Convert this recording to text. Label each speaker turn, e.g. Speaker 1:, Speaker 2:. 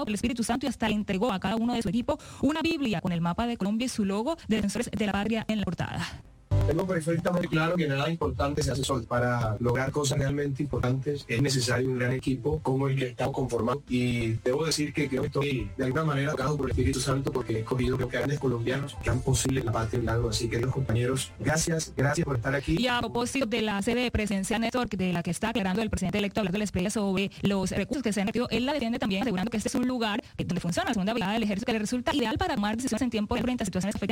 Speaker 1: inspirado por el Espíritu Santo y hasta le entregó a cada uno de su equipo una Biblia con el mapa de Colombia y su logo de Defensores de la Patria en la portada.
Speaker 2: Tengo perfectamente claro que nada importante se hace solo. Para lograr cosas realmente importantes es necesario un gran equipo como el que estamos conformando. Y debo decir que creo que estoy de alguna manera tocado por el Espíritu Santo porque he escogido creo que grandes colombianos que han posible la patria milagro. Así que los compañeros, gracias por estar aquí.
Speaker 1: Y a propósito de la sede presidencial Network, de la que está aclarando el presidente electo, hablando de la experiencia sobre los recursos que se han metido, él la defiende también asegurando que este es un lugar donde funciona la segunda brigada del ejército que le resulta ideal para tomar decisiones en tiempo de frente a situaciones que afecten